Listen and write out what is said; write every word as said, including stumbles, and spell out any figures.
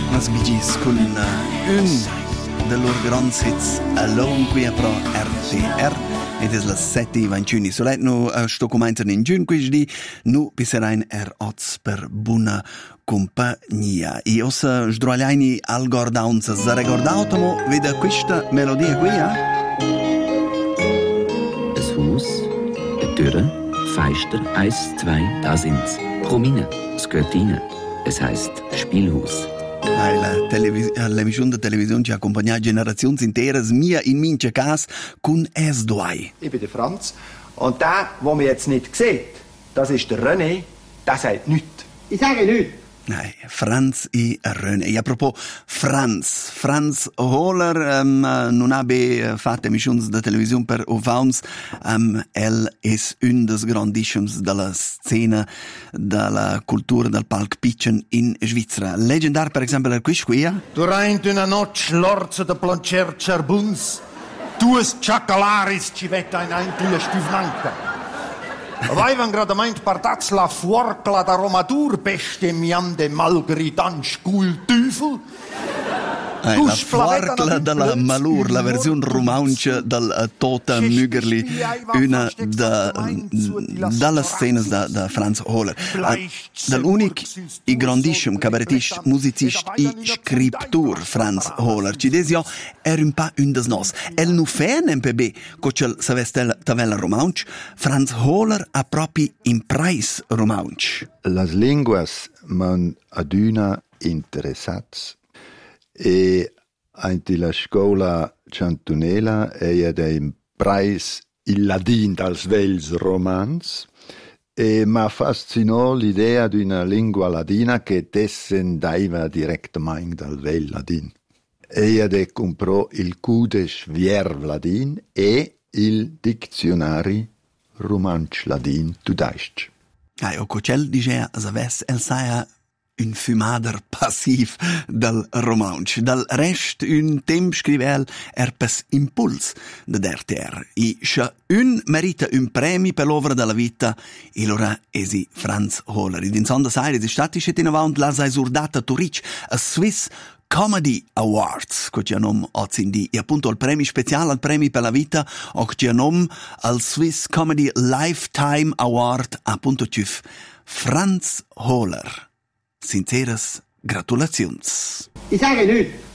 Sbigis con un de lor grands hits Alone qui a pro R T R ed es la sette ventuno. Solet no sto commenten in giun quisdi nu piserain er oz per buona compagnia. I ossa sdrogliaini al gordaunza zaregordautomo vede questa melodia qui, eh? Das Haus, eine Türe, Feister, eins, zwei, da sind's. Promine, es gehört rein. Es heißt Spielhaus. La televis- l'emissione di televisione ci accompagna generazioni intere, mia in mince cas, con es due. Ich bin der Franz. Und der, den man jetzt nicht sieht, das ist der René, der sagt nichts. Ich sage nichts. Nein, Franz e René. E a propos Franz, Franz Hohler um, non ha be fatto emissioni di televisione per Ovauns. Um, el es un des grandissimi della scena della cultura del palc pitchen in Svizzera. Legendar per esempio er quis qui. Durant una noche l'orzo de plancher cerbuns, duas chacalaris ci vetta in ein tulle stuvnanca. Avevano gradamente partats la fuorcla da romadur bestemmiande malgridan scultüfel. Eh, la fuorcla della Malur, la versione romauncia del Tota Mügerli, una da, dalla scena da, da Franz Hohler. Eh, dall'unic i grandissimo cabaretist, musicist e scriptur Franz Hohler. Ci desio er un pa un des nos. El nu fe N P B, cocel savestel tavella romaunch, Franz Hohler ha propi imprais romaunch. Las linguas man aduna interessats. E anche la scuola cantonela è dei preis il ladin dals vels romans e ma fascinò l'idea di una lingua ladina che descendeva direttamente dal vel ladin. E de comprò il Cudes Vierv ladin e il dizionari romansch ladin tudaisch. Ah, o cocel dicea saves el saia un fumader passiv dal romansch. Dal rest un temp scrivel er pes impuls de R T R. I scha un merita un premi per l'ovra della vita, e l'ora esi Franz Hohler. Id in sonda saire di statisce in avant la esurdata Turic a Swiss Comedy Awards, co ci nom ozindi, e appunto il premio speciale al premio per la vita, o ci nom al Swiss Comedy Lifetime Award, appunto ciuf Franz Hohler. Sinceres gratulazions. Ich sage nichts.